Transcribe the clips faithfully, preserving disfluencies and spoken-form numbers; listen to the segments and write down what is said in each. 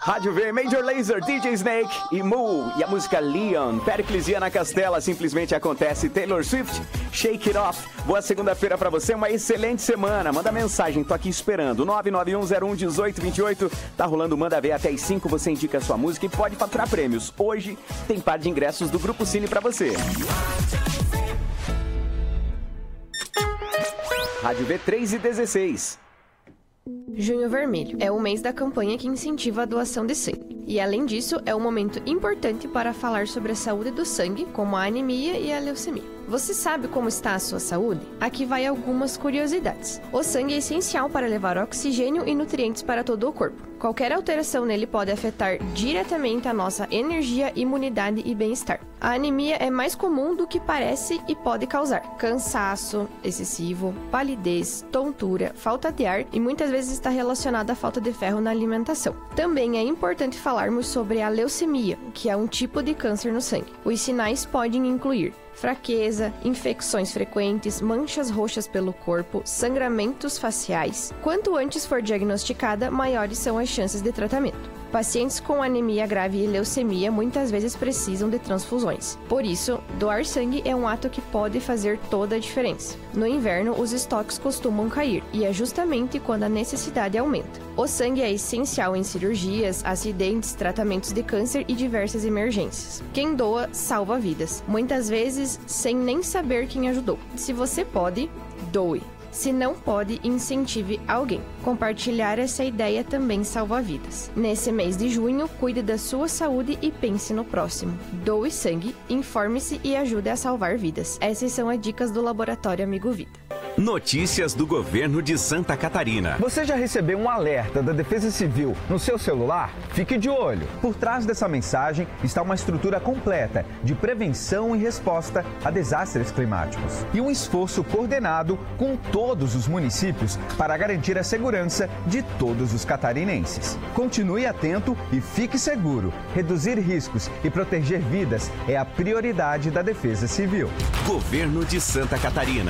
Rádio V, Major Lazer, D J Snake e Moo. E a música Leon, Pericles e Ana Castela, simplesmente acontece. Taylor Swift, Shake It Off. Boa segunda-feira pra você, uma excelente semana. Manda mensagem, tô aqui esperando. nove nove um zero um um oito dois oito. Tá rolando Manda Ver até as cinco. Você indica a sua música e pode faturar prêmios. Hoje tem par de ingressos do Grupo Cine pra você. Rádio V três e dezesseis. Junho Vermelho é o mês da campanha que incentiva a doação de sangue. E além disso, é um momento importante para falar sobre a saúde do sangue, como a anemia e a leucemia. Você sabe como está a sua saúde? Aqui vai algumas curiosidades. O sangue é essencial para levar oxigênio e nutrientes para todo o corpo. Qualquer alteração nele pode afetar diretamente a nossa energia, imunidade e bem-estar. A anemia é mais comum do que parece e pode causar cansaço excessivo, palidez, tontura, falta de ar e muitas vezes está relacionada à falta de ferro na alimentação. Também é importante falarmos sobre a leucemia, que é um tipo de câncer no sangue. Os sinais podem incluir fraqueza, infecções frequentes, manchas roxas pelo corpo, sangramentos faciais. Quanto antes for diagnosticada, maiores são as chances de tratamento. Pacientes com anemia grave e leucemia muitas vezes precisam de transfusões. Por isso, doar sangue é um ato que pode fazer toda a diferença. No inverno, os estoques costumam cair, e é justamente quando a necessidade aumenta. O sangue é essencial em cirurgias, acidentes, tratamentos de câncer e diversas emergências. Quem doa, salva vidas, muitas vezes sem nem saber quem ajudou. Se você pode, doe. Se não pode, incentive alguém. Compartilhar essa ideia também salva vidas. Nesse mês de junho, cuide da sua saúde e pense no próximo. Doe sangue, informe-se e ajude a salvar vidas. Essas são as dicas do Laboratório Amigo Vida. Notícias do Governo de Santa Catarina. Você já recebeu um alerta da Defesa Civil no seu celular? Fique de olho. Por trás dessa mensagem está uma estrutura completa de prevenção e resposta a desastres climáticos. E um esforço coordenado com todos os municípios para garantir a segurança de todos os catarinenses. Continue atento e fique seguro. Reduzir riscos e proteger vidas é a prioridade da Defesa Civil. Governo de Santa Catarina.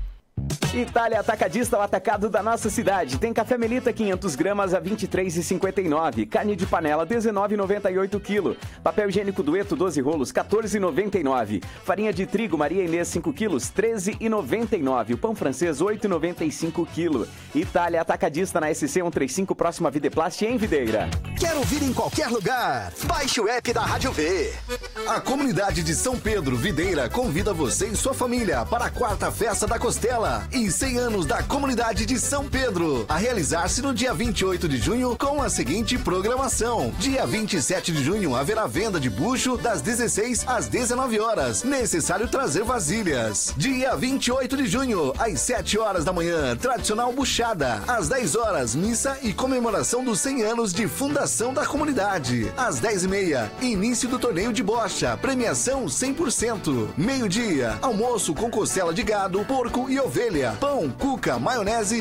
Itália Atacadista, o atacado da nossa cidade. Tem café Melita quinhentas gramas a vinte e três reais e cinquenta e nove. Carne de panela dezenove reais e noventa e oito quilo. Papel higiênico Dueto doze rolos quatorze reais e noventa e nove. Farinha de trigo Maria Inês cinco quilos treze reais e noventa e nove. O pão francês oito reais e noventa e cinco quilo. Itália Atacadista na S C cento e trinta e cinco, próxima a Videplast em Videira. Quer ouvir em qualquer lugar? Baixe o app da Rádio V. A comunidade de São Pedro Videira convida você e sua família para a quarta festa da Costela e cem anos da comunidade de São Pedro, a realizar-se no dia vinte e oito de junho com a seguinte programação. Dia vinte e sete de junho haverá venda de bucho das dezesseis às dezenove horas. Necessário trazer vasilhas. Dia vinte e oito de junho, às sete horas da manhã, tradicional buchada. Às dez horas, missa e comemoração dos cem anos de fundação da comunidade. Às dez e meia, início do torneio de bocha, premiação cem por cento. Meio-dia, almoço com costela de gado, porco e ovelha. Pão, cuca, maionese